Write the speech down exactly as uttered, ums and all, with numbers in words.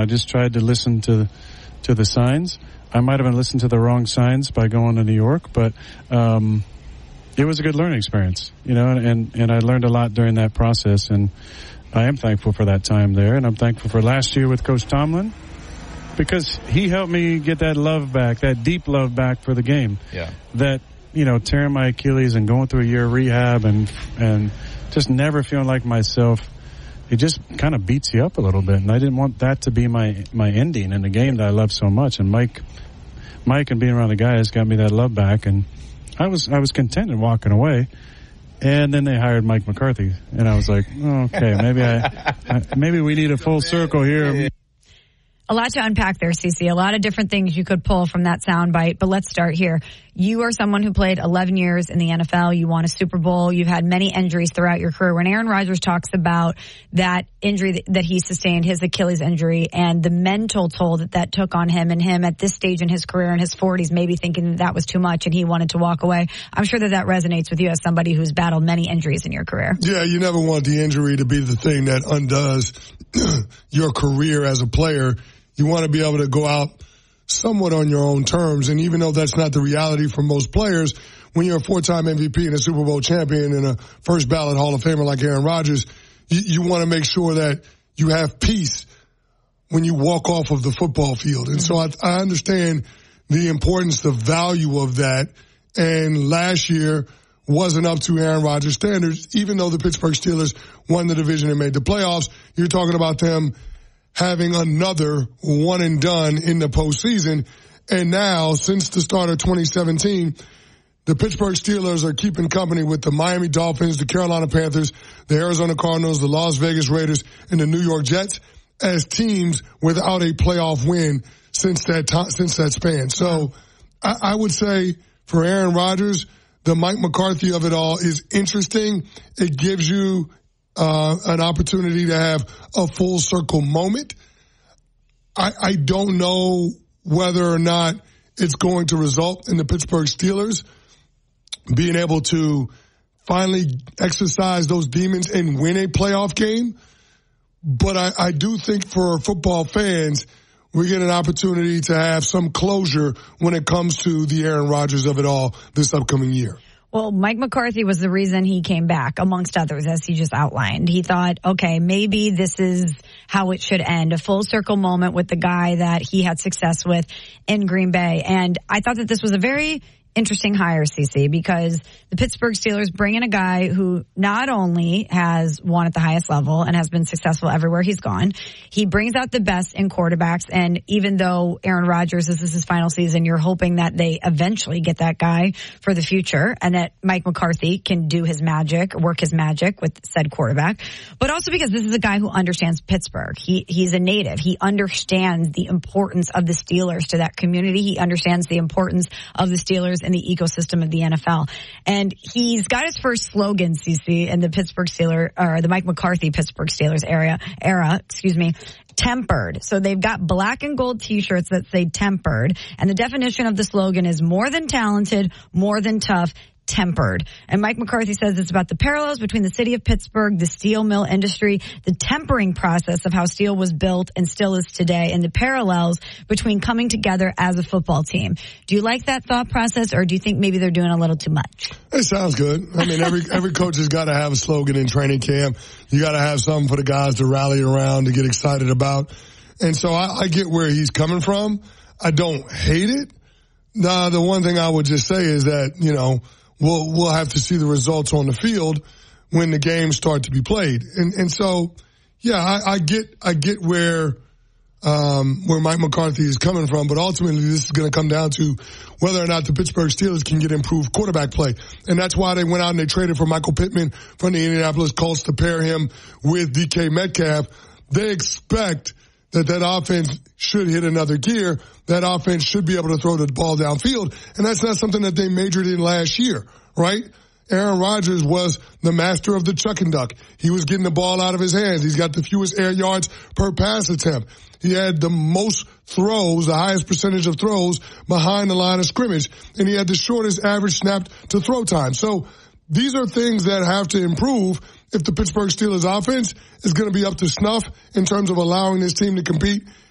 I just tried to listen to to the signs. I might have been listening to the wrong signs by going to New York, but um, it was a good learning experience, you know, and, and I learned a lot during that process, and I am thankful for that time there, and I'm thankful for last year with Coach Tomlin because he helped me get that love back, that deep love back for the game. Yeah. That, you know, tearing my Achilles and going through a year of rehab and and just never feeling like myself, it just kind of beats you up a little bit, and I didn't want that to be my, my ending in the game that I love so much, and Mike... Mike and being around the guys got me that love back, and I was I was content in walking away. And then they hired Mike McCarthy, and I was like, oh, okay, maybe I, I maybe we need a full circle here. A lot to unpack there, Cece. A lot of different things you could pull from that soundbite, but let's start here. You are someone who played eleven years in the N F L. You won a Super Bowl. You've had many injuries throughout your career. When Aaron Rodgers talks about that injury that he sustained, his Achilles injury, and the mental toll that that took on him, and him at this stage in his career in his forties, maybe thinking that, that was too much and he wanted to walk away, I'm sure that that resonates with you as somebody who's battled many injuries in your career. Yeah, you never want the injury to be the thing that undoes your career as a player. You want to be able to go out somewhat on your own terms. And even though that's not the reality for most players, when you're a four-time M V P and a Super Bowl champion and a first ballot Hall of Famer like Aaron Rodgers, you, you want to make sure that you have peace when you walk off of the football field. And so I, I understand the importance, the value of that. And last year wasn't up to Aaron Rodgers' standards, even though the Pittsburgh Steelers won the division and made the playoffs. You're talking about them having another one and done in the postseason. And now, since the start of twenty seventeen, the Pittsburgh Steelers are keeping company with the Miami Dolphins, the Carolina Panthers, the Arizona Cardinals, the Las Vegas Raiders, and the New York Jets as teams without a playoff win since that time, since that span. So I, I would say for Aaron Rodgers, the Mike McCarthy of it all is interesting. It gives you Uh, an opportunity to have a full circle moment. I, I don't know whether or not it's going to result in the Pittsburgh Steelers being able to finally exercise those demons and win a playoff game. But I, I do think for football fans, we get an opportunity to have some closure when it comes to the Aaron Rodgers of it all this upcoming year. Well, Mike McCarthy was the reason he came back, amongst others, as he just outlined. He thought, okay, maybe this is how it should end, a full circle moment with the guy that he had success with in Green Bay. And I thought that this was a very interesting hire, Cece, because the Pittsburgh Steelers bring in a guy who not only has won at the highest level and has been successful everywhere he's gone, he brings out the best in quarterbacks. And even though Aaron Rodgers, this is his final season, you're hoping that they eventually get that guy for the future and that Mike McCarthy can do his magic, work his magic with said quarterback. But also because this is a guy who understands Pittsburgh. He, he's a native. He understands the importance of the Steelers to that community. He understands the importance of the Steelers in the ecosystem of the N F L. And he's got his first slogan, Cece, in the Pittsburgh Steelers, or the Mike McCarthy Pittsburgh Steelers era, era, excuse me, tempered. So they've got black and gold t-shirts that say tempered. And the definition of the slogan is more than talented, more than tough, tempered. And Mike McCarthy says it's about the parallels between the city of Pittsburgh, the steel mill industry, the tempering process of how steel was built and still is today, and the parallels between coming together as a football team. Do you like that thought process, or do you think maybe they're doing a little too much? It sounds good. I mean, every every coach has got to have a slogan in training camp. You got to have something for the guys to rally around, to get excited about. And so I, I get where he's coming from. I don't hate it. Nah, the one thing I would just say is that, you know, We'll, we'll have to see the results on the field when the games start to be played. And, and so, yeah, I, I get, I get where, um, where Mike McCarthy is coming from, but ultimately this is going to come down to whether or not the Pittsburgh Steelers can get improved quarterback play. And that's why they went out and they traded for Michael Pittman from the Indianapolis Colts to pair him with D K Metcalf. They expect that that offense should hit another gear. That offense should be able to throw the ball downfield. And that's not something that they majored in last year, right? Aaron Rodgers was the master of the chuck and duck. He was getting the ball out of his hands. He's got the fewest air yards per pass attempt. He had the most throws, the highest percentage of throws behind the line of scrimmage. And he had the shortest average snap to throw time. So these are things that have to improve if the Pittsburgh Steelers offense is going to be up to snuff in terms of allowing this team to compete